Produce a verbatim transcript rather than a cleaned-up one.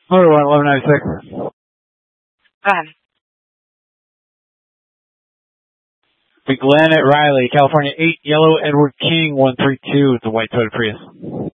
Motor one, eleven ninety-six. Go ahead. Glenn at Riley, California, eight, yellow Edward King, one three two, the white Toyota Prius.